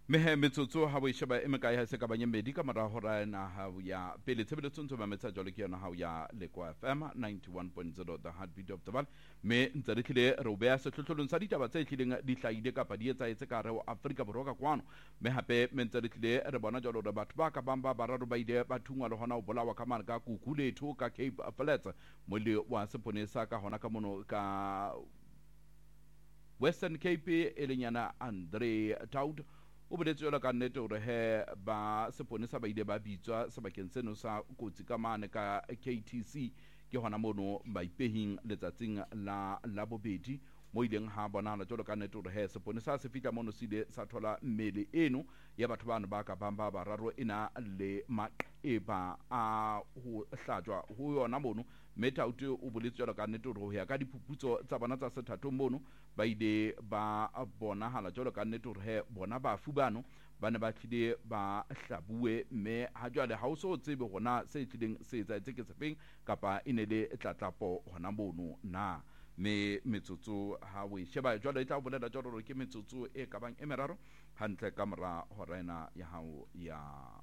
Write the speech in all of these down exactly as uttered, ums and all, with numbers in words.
mehe metsotso ha bo sheba e meka ya se ka banye medi ka mara hora na ha ya pele tshebeletso ntse ba metsa jole ke yona ha ya Lekwa F M ninety-one point zero the heartbeat of the val me ntse re tlile re o beya setlotlolong sa ditaba tse tlileng di hlaile kapa di etsa etse ka re o Afrika Borwa ka kwano me hape me ntse re tlile re bona jalo re batho ba ka bamba ba raro ba ile ba thungwa le hona o bolawa ka mane ka kukuletho ka Cape Flats mo le wa seponesa ka hona ka mono ka Western Cape elenyana Andre Taud o boletse yona ka nnete hore he ba seponesa ba ile ba bitswa sebakeng seno sa kotsi ka mane ka K T C ke hona mono ba ipehing letsatsing la la bobedi mo ileng ha bona jalo ka nnete hore he seponesa se fitla mono sile sa thola mmele eno ya batho bana ba ka bamba ba raro ina le maeba a ho hlajwa ho yona mono meta uti o boletse yona ka nnete hore ho ya ka diphuputso tsa bona tsa sethatong mono ba ile ba bona hala jalo ka nnete hore he bona ba fubano ba ne ba tlile ba hlabue mme ha jwale ha o so tsebe hona se tlileng se etsa etse ke tsepeng kapa inele tlatlapo hona mono na me metsotso ha we sheba jwale tla bolela jalo ke metsotso e ka bang e meraro hantle ka mora horena ya hao ya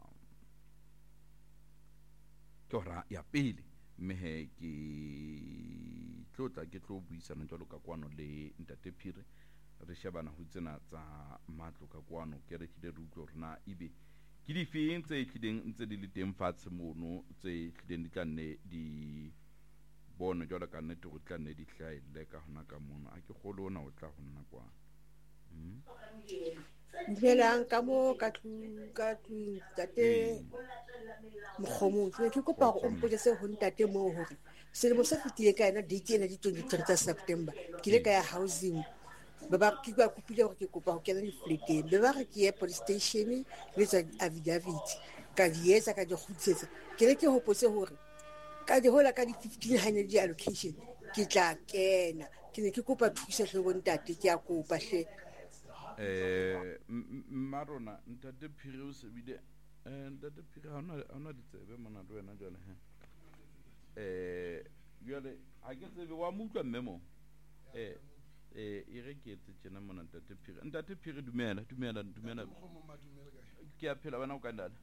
tora ya pele mehe ke tlotla ke tlo buisana jalo ka kwano le Ntate Phiri re shebana ho tsena tsa matlo ka kwano ke re tlile re utlwe rena ibe ke di feng tse tlileng ntse di le teng fatshe mono tse tlileng di tlanne di bono jalo ka nnete go tlanne di hlaile ka hona ka mono a ke golo ona o tla go nna kwa Dumelang ka mo ka tlu ka tlu Ntate Mokgomotsi ke kopa go mpotse ho Ntate mo hore selemo se fetile ka ena date ena di twenty-three tsa September ke le ka ya housing ba ba ke ba kopile hore ke kopa ho kena di flateng ba ba re ke ye police station le tsa affidavit ka di etsa ka di khutsetsa ke le ke hopotse hore ka di hola ka di fifteen hundred di allocation ke tla kena ke ne ke kopa thusa hle bo Ntate ke a kopa hle eh marona Ntate Phiri o se bile eh Ntate Phiri ha ona ha ona ditsebe mona le wena jwale he eh jwale ha ke tsebe wa mutla mmemo eh eh e re ke etse tsena mona Ntate Phiri Ntate Phiri dumela dumela dumela ke a phela wena o ka ndala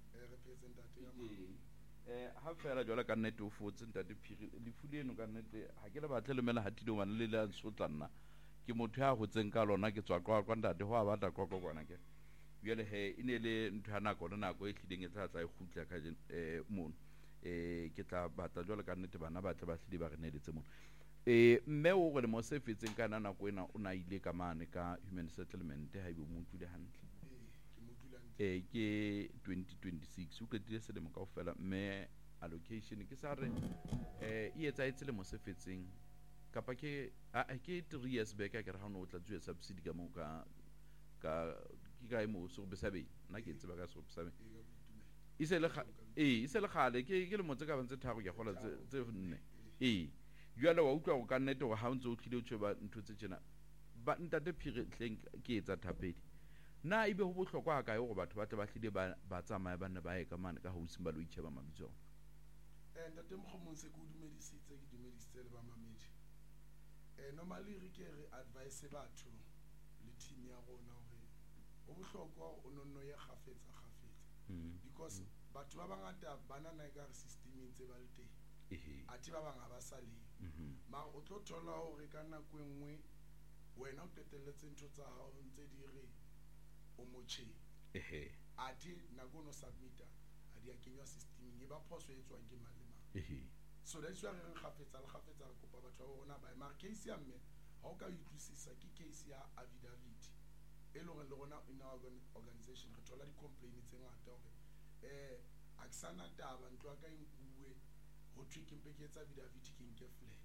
eh ha fela jwale ka nnete o fotse Ntate Phiri le fuleno ka nnete ha ke le batle le mela hatile wana le la sotlanna ke motho ya hotseng ka lona ke tswa kwa kwa Ntate ho a batla kwa kwa kwana ke jwale he ine le ntho ya nako le nako e tlileng e tla tsa e khutla ka eh mono eh ke tla batla jwale ka nnete bana ba tla ba hlile ba re neletse mono eh mme o re le mo se fetseng ka nana nako ena o na ile ka mane ka human settlement ha ibe mo tlile hantle eh ke twenty twenty-six o ketile se le mo ka ofela mme allocation ke sa re eh e etsa etse le mo se fetseng kapa ke a ke three years back ka re ha no tla tswe subsidy ka mo ka ka ke ga mo so be sabe na ke tseba ka so be sabe isele ga eh isele gale ke ke le motse ka bantse thago ke gola tse tse nne eh jwale wa utlwa go ka nnete go ha ntse o tlile o tshwe ba ntho tse tsena ba Ntate Phiri tleng ke etsa thapedi na ibe ho bohlokwa ka yo go batho ba tla ba hlile ba ba tsamaya ba ne ba e ka mane ka ho simba lo itsheba mabitso eh Ntate Mokgomotsi ke o dumedisitse ke dumedisitse le ba mamedi eh normally re ke re advice batho le team ya rona hore o bohlokwa o nonno ya khafetsa khafetsa because batho ba bangata bana na ka system ntse ba le teng a thi ba banga ba sale ma o tlo thola hore ka nako enngwe wena o qetelletse ntho tsa hao ntse di re o moche ehe a thi nako no submita a di a kenywa system e ba phoso e tswang ke malema ehe so that's why re khafetsa le khafetsa re kopa batho ba rona ba ma case ya mme ha o ka utlwisisa ke case ya affidavit e leng le rona in our organization re thola di complaints tse ngata hore eh aksana taba ntwa ka inkuwe ho thwe ke mpe ke etsa affidavit ke nke flat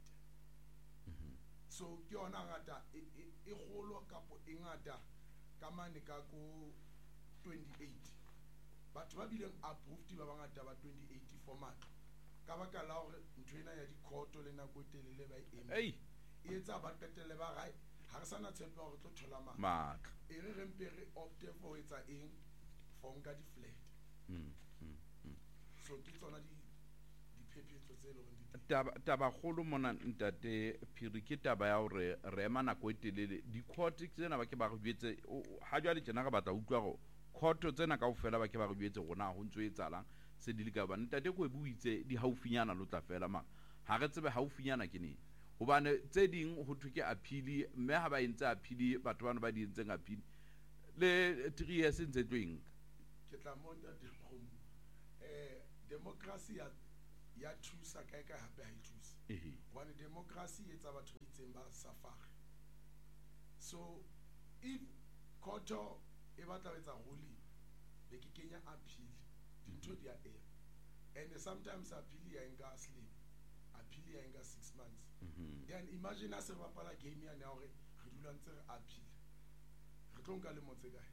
so ke ona ngata e golo kapo e ngata ka mane ka ko twenty-eight batho ba bileng approved ba bangata ba twenty-eight format ka baka la hore ntho ena ya dikhoto le nako telele ba e eme e etsa ba qetelle ba gae ha re sana tshepa hore tlo thola ma matla e re re mpe re opte for etsa eng for nka di flat so ke tsona di diphephetso tse le hore di taba taba golo mona Ntate Phiri ke taba ya hore re ema nako e telele di court tsena ba ke ba go jetse ha jwa le tsena ga batla utlwa go khoto tsena kaofela ba ke ba re buetse gona ho ntse etsalang se di le ka ba ntate go buitse di haufinyana lo tla fela mang ha re tsebe haufinyana ke neng hobane tse ding ho thuke appeal mme ha ba entse appeal batho bana ba di entseng appeal le three years ntse tloeng ke tla monta di kgomo eh democracy ya ya thusa kae ka hape ha ithusa ehe one democracy etsa batho ba itseng ba safari so if khoto e batla etsa ruling be ke kenya appeal dintho di a e and sometimes appeal ya enga sleep appeal ya enga six months then imagine as re bapala game ya na hore re dula ntse re appeal re tlo nka le motse kae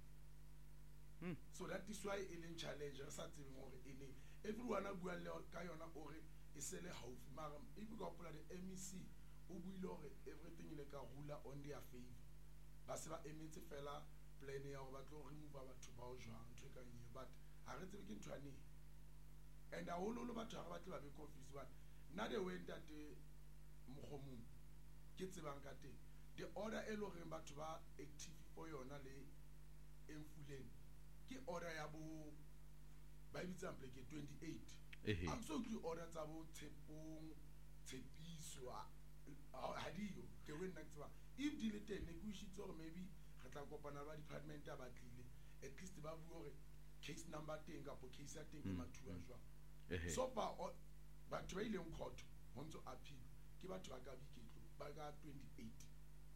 so that is why it is challenge re sa tsebeng hore e ne everyone a bua le ka yona ore e sele haufi mara if you go apply the M E C o buile hore everything ile ka rula on their favor ba se ba emetse fela plan ya hore ba tlo remove batho ba o jwang ntwe ka nye but ha re tsebe ke ntwane and a holo lo batho ha ba tla ba be confused one na the way that mogomong ke tsebang ka teng the order e lo reng batho ba active for yona le emfuleng ke order ya bo ba ibitsa mple ke twenty-eight ehe I'm so ke order tsa bo tshepong tshepiso ha diyo ke when next one if di le teng ne go ishitse gore maybe re tla kopana ba department ba tlile at least ba bua gore case number teng ka po case ya teng ke mathuwa jwang ehe so ba batho ba ile en court ho ntso appeal ke batho ba ka biketlo ba ka twenty-eight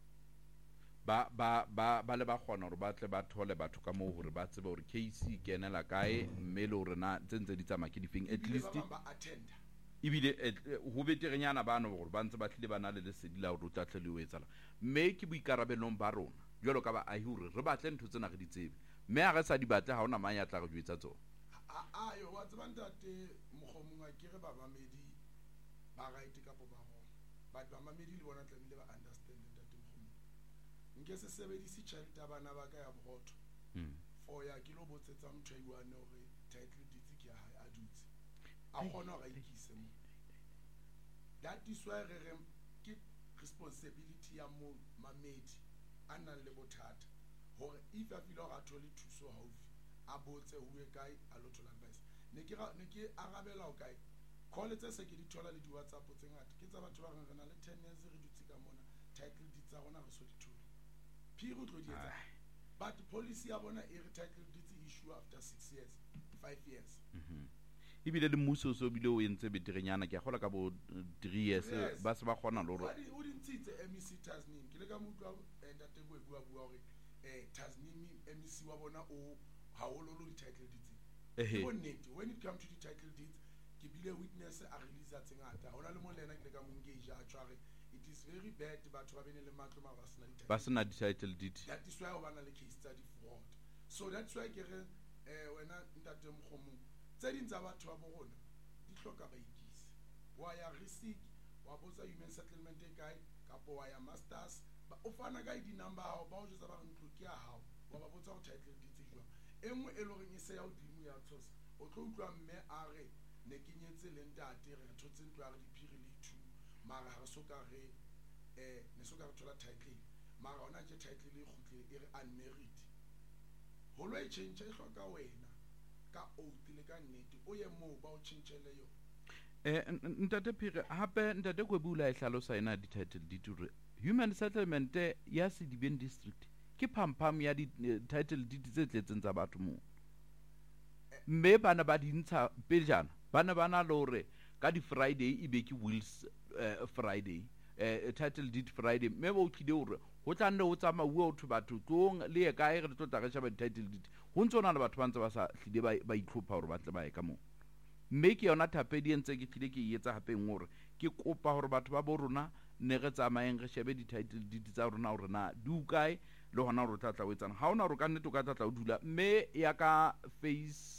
ba ba ba ba le ba gona gore ba tle ba thole batho ka moo gore ba tsebe gore case e kenela kae mme le gore na tsentse di tsamaya ke difeng at least ba attend ibile ho beterenyana bana gore ba ntse ba tlile ba na le lesedi la gore o tla tle le o etsala mme ke boikarabelong ba rona jwalo ka ba ahi hore re batle ntho tsena re di tsebe mme ha re sa di batle ha ona mang ya tla re jwetsa tsona a yo wa tseba ntate mogomong a kere ba mamedi ba right ka po ba rona ba ba mamedi le bona tlamile ba understand ntate mogomong nke se sebedisi tšhelete ya bana ba ka ya borotho for ya ke lo botsetsa motho a iwane hore title deeds ke ya hae a dutse a kgona go ikise mo that is why re re ke responsibility ya mo mamedi a nang le bothata hore if a feel ga thole thuso haufi a botse huwe kae a lo thola advice ne ke ne ke arabela o kae call tse se ke di thola le di WhatsApp tse ngata ke tsa batho ba re na le ten years re dutse ka mona title deeds tsa rona re so di thola phiro tlo di etsa but policy ya bona e re title deeds issue after six years five years ibile le mmuso so bile o entse beterenyana ke a gola ka bo three years ba se ba gona le gore o di ntshitse M E C Tasnim ke le ka motho ntate go bua bua hore eh Tasnim M E C wa bona o haholo di title deeds ehe when it comes to the title deeds ke bile witness a release a tsengata hona le mo lena ke le ka mo engage a tshware it is very bad batho ba bene le matlo ma ba sena di ba sena di title deed that is why o bana le case study fraud so that's why ke re eh wena ntate mogomong tse ding tsa batho ba bona di hloka ba ikise wa ya risik wa botsa human settlement e kae kapo wa ya masters ba o fana ka di number hao ba o jotsa ba re ntlo ke ya hao wa ba botsa go title deeds jwa engwe e loreng e se ya odimo ya tsosa o tlo utlwa mme a re ne ke nyetse le ntate re thotse ntlo ya re diphiri le two mara ha re soka re eh ne soka re thola title mara ona je title e khutle e re unmarried ho lo e change e hloka wena ka oath le ka nnete o ye moo ba o tshintshele yo eh ntate phiri hape ntate go bula e hlalosa ena di title deed re human settlement ya Sedibeng district ke phampam ya di title deed tse tletseng tsa batho mo mme bana ba dintsha pejana bana bana le hore ka di Friday e be ke wills Friday eh title deed Friday mme ba o tlile hore ho tla nne ho tsamauwe ho thu batho tlong le ye kae re tlo tla ga shaba title deed ho ntsona le batho ba ntse ba sa hlile ba ba itlhopha hore ba tle ba ye ka mo mme ke yona thapedi entse ke tlile ke etsa hape ngore ke kopa hore batho ba bo rona ne re tsamaeng re shebe di title deed tsa rona hore na di u kae le hona hore tla tla o etsana ha ona hore ka nnete o ka tla tla o dula mme ya ka face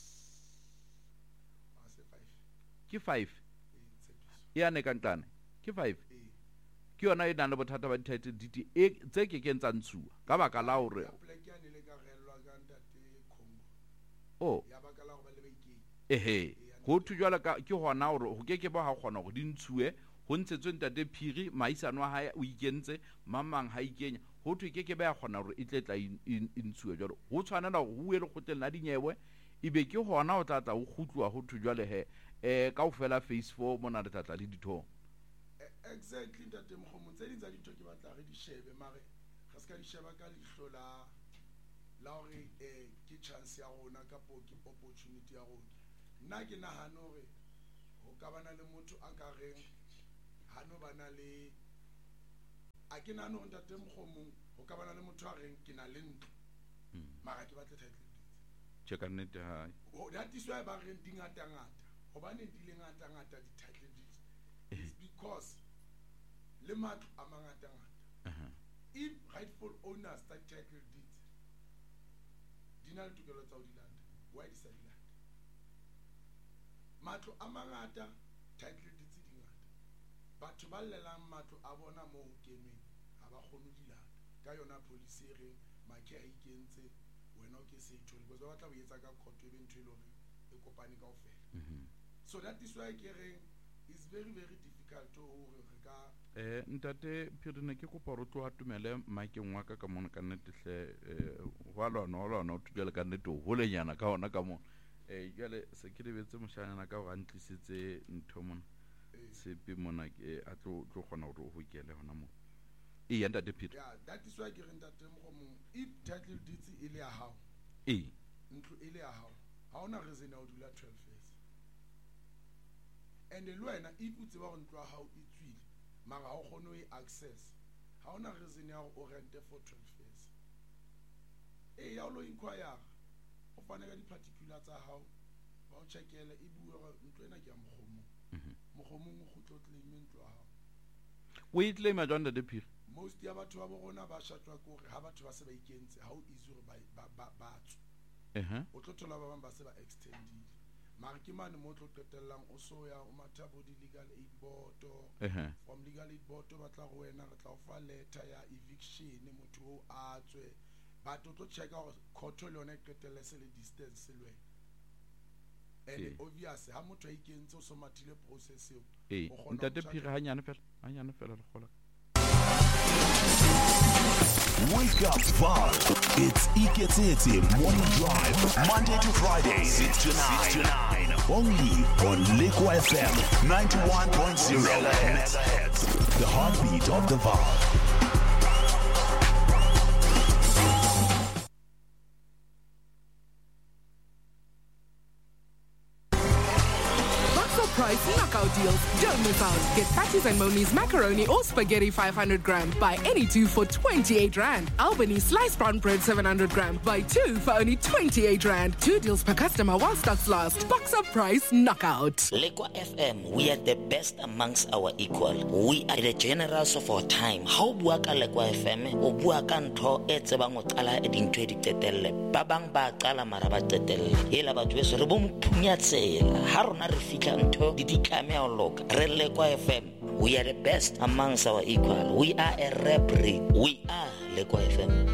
ke five ya ne kantane ke five ke yona e nang le bothata ba di title deed e tse ke ke ntsa ntshuwa ka baka la hore oh ehe go thujala ka ke hona hore ho keke ba ha gona go di ntshuwe ho ntshetswe ntate phiri maisano a hae o ikentse mamang ha ikenya go thwe ke ke be a kgona gore e tle tla intshiwe jalo go tshwanela go bue le kgotleng la dinyewe e be ke gona o tla tla go gutloa go thwe jwale he um ka go fela phase four mo na re tlatla le dithong exactly ntate Mokgomo tse ding tsa dintho ke batla re di shebe mare ga se ka di sheba ka leihlo la la gore um ke chance ya rona kapo ke opportunity ya rona nna ke nagane gore go ka bana le motho a ka reng ga no bana le a ke nagane gore ntate Mokgomong go ka bana le motho a reng ke na le ntlo mara ke batle title deeds che ka nnete hai that is why ba reng di ngata-ngata gobaneng di le ngata-ngata di-title deeds is because le matlo a mangata-ngata if rightful owners tsa title deeds di na le tokelo tsa go di lata why di sa di lata matlo a mangata title deeds di ngata batho ba llelang matlo a bona mo go kenweng ga ba kgone di lata ka yona policy e reng make a ikentse wena o ke setho because ba batla go etsa ka court e be ntho e le gore e kopane kaofela so that is why ke reng is very very difficult gore re ka eh ntate Phirine ke kopa re tlo atumele makeng wa ka ka mona ka nnetehle eh wa lona wa lona o tjela ka nnete o holenyana ka ona ka mona eh jale se ke lebetse moshanyana ka go antlisitse ntho mona sepe mona ke a tlo tlo gona gore o hokele hona mo e ya ntate Phirine yeah that is why ke re ntate Mokgomo if title deeds e le ya hao eh ntlo e le ya hao ha ona reason ya o dula twelve years and le wena if o tseba go ntlo hao e tswile mara ha o kgone o access ha ona reason ya go rente for twelve years eh ya lo inquire o fane ka di particulars tsa hao ba o checkele e bua gore ntlo ena ke ya Mokgomo Mokgomo o khutlo claim ntlo hao o e claim a jonda de Phir most ya batho ba bona ba shatwa ke gore ha batho ba se ba ikentse ha o easy gore ba ba ba tswa eh o tlo thola ba bang ba se ba extended mara ke mane mo tlo qetellang o so ya o matha bo di legal aid board eh from legal aid board ba tla go wena re tla o fa letter ya eviction motho o a tswe ba tlo checka gore court le yona e qetelle se le distance le wena and obviously ha motho a ikentse o so mathile process eo eh ntate Phir ha nyane fela ha nyane fela le gola Wake up, Val. It's Iketsetse Morning Drive, Monday to Friday, six to nine. Only on Liquid F M, ninety-one point zero megahertz. The heartbeat of the Val. Price knockout deals. Don't miss out. Get Patties and Moni's macaroni or spaghetti five hundred gram. Buy any two for twenty-eight rand. Albany sliced brown bread seven hundred gram. Buy two for only twenty-eight rand. Two deals per customer while stocks last. Box up price knockout. Liquid F M, we are the best amongst our equal. We are the generals of our time. How buaka Liquid F M? O buaka ntho e tsebang o qala e dintho di tetelle. Ba bang ba qala mara ba tetelle. Hela ba tshwe re bo mphunya tsela. Ha rona re fitla ntho di di cameo look. Re Liquid F M. We are the best amongst our equal. We are a rap breed. We are Liquid F M.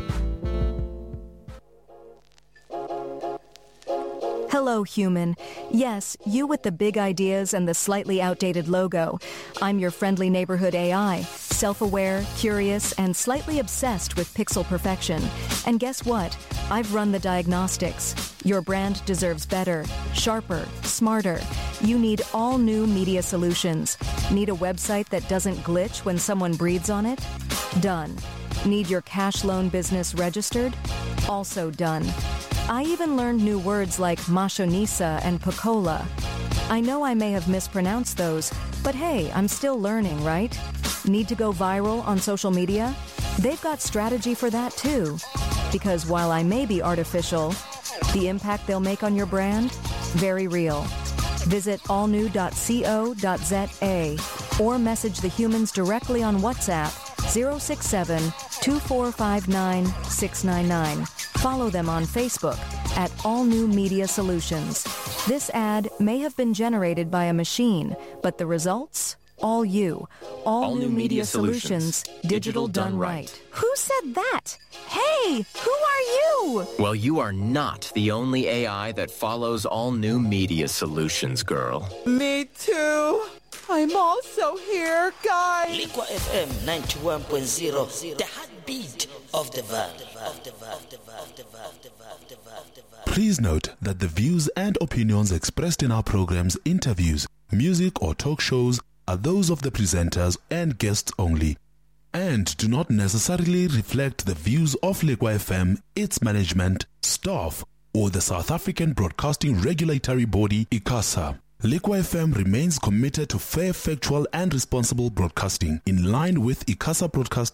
Hello, human. Yes, you with the big ideas and the slightly outdated logo. I'm your friendly neighborhood A I, self-aware, curious, and slightly obsessed with pixel perfection. And guess what? I've run the diagnostics. Your brand deserves better, sharper, smarter. You need all new media solutions. Need a website that doesn't glitch when someone breathes on it? Done. Need your cash loan business registered? Also done. I even learned new words like mashonisa and Pocola. I know I may have mispronounced those, but hey, I'm still learning, right? Need to go viral on social media? They've got strategy for that too. Because while I may be artificial, the impact they'll make on your brand? Very real. Visit all new dot co dot z a or message the humans directly on WhatsApp zero six seven, two four five nine, six nine nine. Follow them on Facebook at All New Media Solutions. This ad may have been generated by a machine, but the results? All you. All, All New, new Media, Media Solutions. Solutions. Digital, Digital done, done right. right. Who said that? Hey, who are you? Well, you are not the only A I that follows All New Media Solutions, girl. Me too. I'm also here, guys. Liquid F M ninety-one point zero, the heartbeat of the Valley. Please note that the views and opinions expressed in our programs, interviews, music or talk shows are those of the presenters and guests only, and do not necessarily reflect the views of Lekwa F M, its management, staff, or the South African Broadcasting Regulatory Body, ICASA. Lekwa F M remains committed to fair, factual and responsible broadcasting in line with ICASA Broadcast